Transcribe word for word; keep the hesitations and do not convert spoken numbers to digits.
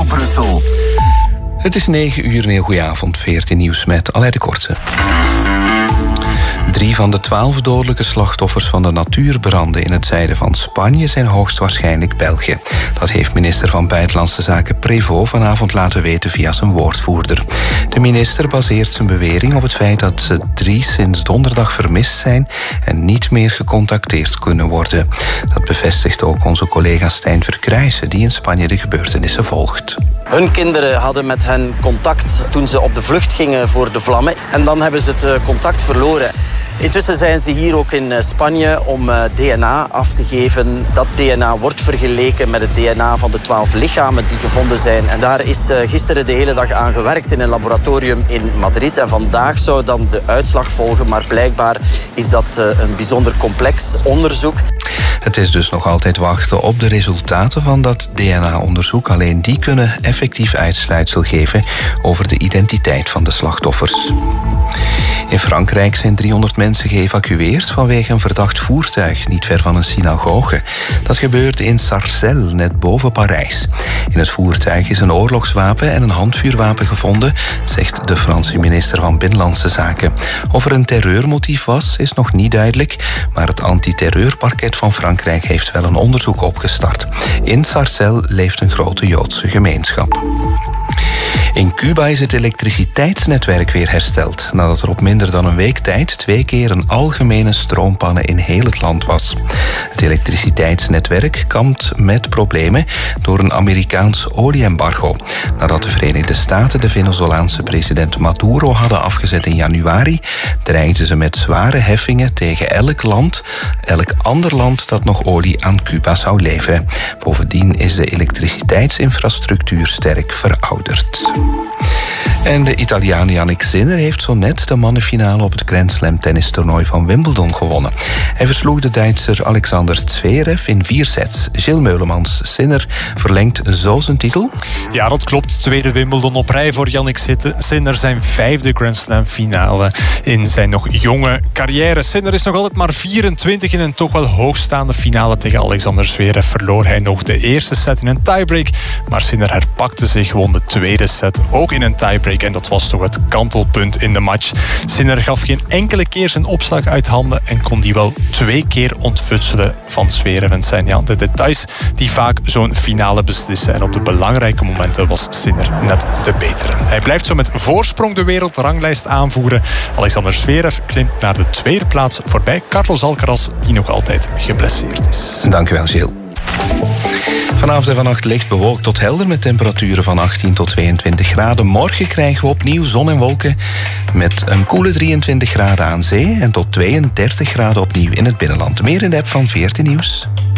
Radio Brussel. Het is negen uur, een heel goede avond. veertien nieuws met Aleid de Korte. Drie van de twaalf dodelijke slachtoffers van de natuurbranden in het zuiden van Spanje zijn hoogstwaarschijnlijk Belgen. Dat heeft minister van Buitenlandse Zaken Prévost vanavond laten weten via zijn woordvoerder. De minister baseert zijn bewering op het feit dat ze drie sinds donderdag vermist zijn en niet meer gecontacteerd kunnen worden. Dat bevestigt ook onze collega Stijn Verkruijsen, die in Spanje de gebeurtenissen volgt. Hun kinderen hadden met hen contact toen ze op de vlucht gingen voor de vlammen. En dan hebben ze het contact verloren. Intussen zijn ze hier ook in Spanje om D N A af te geven. Dat D N A wordt vergeleken met het D N A van de twaalf lichamen die gevonden zijn. En daar is gisteren de hele dag aan gewerkt in een laboratorium in Madrid. En vandaag zou dan de uitslag volgen. Maar blijkbaar is dat een bijzonder complex onderzoek. Het is dus nog altijd wachten op de resultaten van dat D N A-onderzoek. Alleen die kunnen effectief uitsluitsel geven over de identiteit van de slachtoffers. In Frankrijk zijn driehonderd mensen geëvacueerd vanwege een verdacht voertuig niet ver van een synagoge. Dat gebeurde in Sarcelles, net boven Parijs. In het voertuig is een oorlogswapen en een handvuurwapen gevonden, zegt de Franse minister van Binnenlandse Zaken. Of er een terreurmotief was, is nog niet duidelijk, maar het antiterreurparket van Frankrijk heeft wel een onderzoek opgestart. In Sarcelles leeft een grote Joodse gemeenschap. In Cuba is het elektriciteitsnetwerk weer hersteld, nadat er op minder dan een week tijd twee keer een algemene stroompanne in heel het land was. Het elektriciteitsnetwerk kampt met problemen door een Amerikaans olieembargo. Nadat de Verenigde Staten de Venezolaanse president Maduro hadden afgezet in januari, dreigden ze met zware heffingen tegen elk land, elk ander land dat nog olie aan Cuba zou leveren. Bovendien is de elektriciteitsinfrastructuur sterk verouderd. En de Italiaan Jannik Sinner heeft zo net de mannenfinale op het Grand Slam tennistoernooi van Wimbledon gewonnen. Hij versloeg de Duitser Alexander Zverev in vier sets. Gilles Meulemans. Sinner verlengt zo zijn titel? Ja, dat klopt. Tweede Wimbledon op rij voor Jannik Sinner. Zijn vijfde Grand Slam finale in zijn nog jonge carrière. Sinner is nog altijd maar vierentwintig. In een toch wel hoogstaande finale tegen Alexander Zverev verloor hij nog de eerste set in een tiebreak. Maar Sinner herpakte zich, won de tweede set ook in een tiebreak. En dat was toch het kantelpunt in de match. Sinner gaf geen enkele keer zijn opslag uit handen en kon die wel twee keer ontfutselen van Zverev. En het zijn ja, de details die vaak zo'n finale beslissen. En op de belangrijke momenten was Sinner net de betere. Hij blijft zo met voorsprong de wereldranglijst aanvoeren. Alexander Zverev klimt naar de tweede plaats voorbij Carlos Alcaraz, die nog altijd geblesseerd is. Dank u wel, Gilles. Vanavond en vannacht licht bewolkt tot helder met temperaturen van achttien tot tweeëntwintig graden. Morgen krijgen we opnieuw zon en wolken met een koele drieëntwintig graden aan zee en tot tweeëndertig graden opnieuw in het binnenland. Meer in de app van veertien Nieuws.